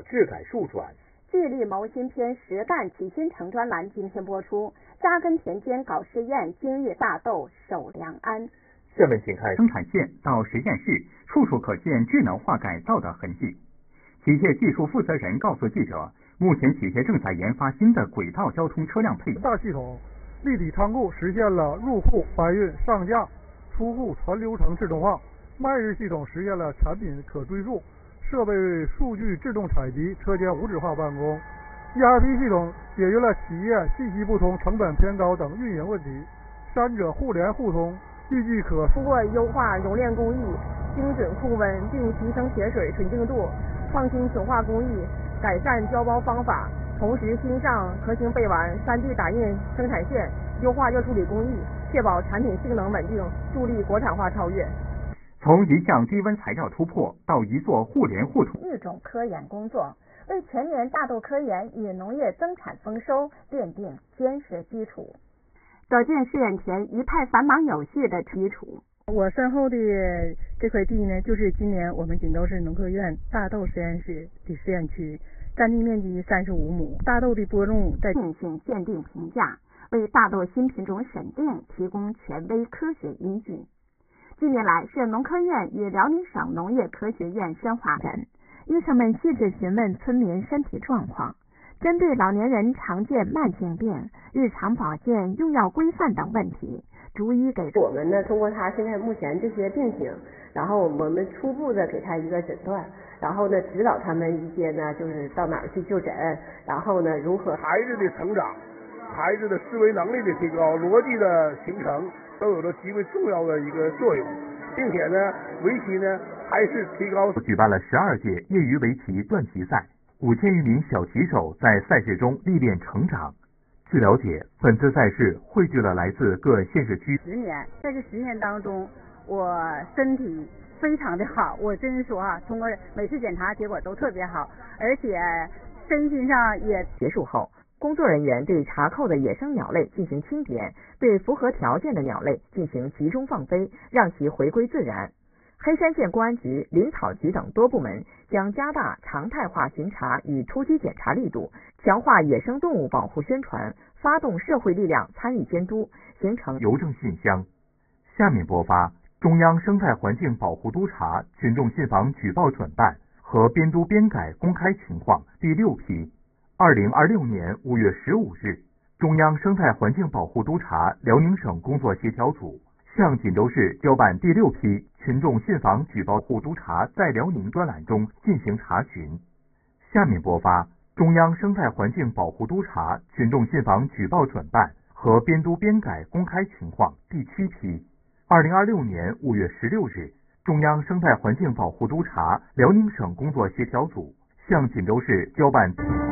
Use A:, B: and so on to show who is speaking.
A: 治改数转。
B: 聚力谋新篇实干起新城专栏今天播出，扎根田间搞试验，精育大豆守良安。
A: 下面请看
C: 生产线到实验室，处处可见智能化改造的痕迹。企业技术负责人告诉记者，目前企业正在研发新的轨道交通车辆配
D: 大系统立体仓库实现了入库、搬运、上架、出库全流程自动化，卖日系统实现了产品可追溯，设备数据自动采集，车间无纸化办公。ERP 系统解决了企业信息不通、成本偏高等运营问题，三者互联互通，预计可
B: 通过优化熔炼工艺、精准控温并提升铁水纯净度，创新损化工艺，改善胶包方法，同时新上核心备完 3D 打印生产线，优化热处理工艺，确保产品性能稳定，助力国产化超越。
C: 从一项低温材料突破到一座互联互通，
B: 育种科研工作为全年大豆科研与农业增产丰收奠定坚实基础，走进试验田，一派繁忙有序的基础。
E: 我身后的这块地呢，就是今年我们锦州市农科院大豆实验室的试验区，占地面积35亩，大豆的播种在
B: 进行鉴定评价，为大豆新品种审定提供权威科学依据。近年来，市农科院与辽宁省农业科学院深化人，医生们细致询问村民身体状况，针对老年人常见慢性病、日常保健、用药规范等问题，逐一给
F: 我们呢，通过他现在目前这些病情，然后我们初步的给他一个诊断，然后呢指导他们一些呢，就是到哪儿去就诊，然后呢如何
G: 孩子的成长、孩子的思维能力的提高、逻辑的形成，都有着极为重要的一个作用，并且呢，围棋呢还是提高。
C: 举办了12届业余围棋段棋赛，5000余名小棋手在赛事中历练成长。据了解，本次赛事汇聚了来自各县市区。
E: 10年，在这10年当中，我身体非常的好，我真说啊，通过每次检查结果都特别好，而且身心上也。
H: 结束后，工作人员对查扣的野生鸟类进行清点，对符合条件的鸟类进行集中放飞，让其回归自然。黑山县公安局、林草局等多部门将加大常态化巡查与突击检查力度，强化野生动物保护宣传，发动社会力量参与监督，形成
C: 邮政信箱。下面播发中央生态环境保护督察群众信访举报转办和编督编改公开情况第6批。2026年5月15日，中央生态环境保护督察辽宁省工作协调组向锦州市交办第6批群众信访举报护督察在辽宁专栏中进行查询。下面播发中央生态环境保护督察群众信访举报转办和编督编改公开情况第7批。2026年5月16日，中央生态环境保护督察辽宁省工作协调组向锦州市交办。